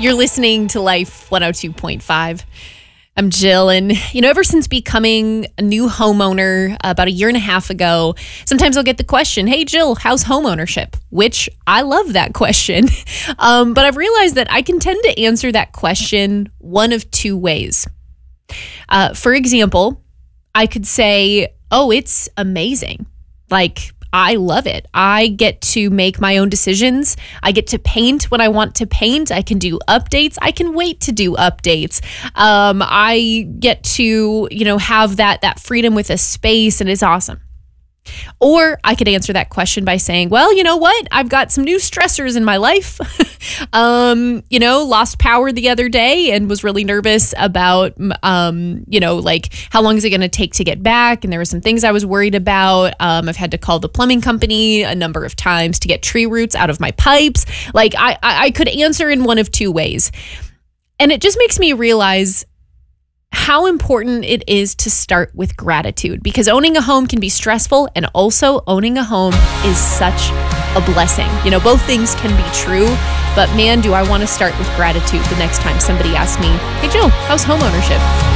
You're listening to Life 102.5. I'm Jill, and ever since becoming a new homeowner about 1.5 years ago, sometimes I'll get the question, hey Jill, how's home ownership? Which I love that question. But I've realized that I can tend to answer that question one of two ways. For example, I could say, oh, it's amazing. Like, I love it. I get to make my own decisions. I get to paint when I want to paint. I can do updates. I can wait to do updates. I get to, have that freedom with a space, and it's awesome. Or I could answer that question by saying, well, you know what? I've got some new stressors in my life. Lost power the other day and was really nervous about, like how long is it going to take to get back? And there were some things I was worried about. I've had to call the plumbing company a number of times to get tree roots out of my pipes. Like I could answer in one of two ways. And it just makes me realize how important it is to start with gratitude, because owning a home can be stressful, and also owning a home is such a blessing. Both things can be true, but man, do I want to start with gratitude the next time somebody asks me, hey Jill, how's home ownership?